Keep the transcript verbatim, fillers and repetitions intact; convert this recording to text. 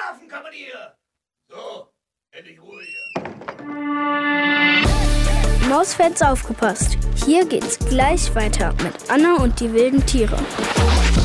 schlafen kann man hier. So, endlich Ruhe hier. Mausfans aufgepasst. Hier geht's gleich weiter mit Anna und die wilden Tiere.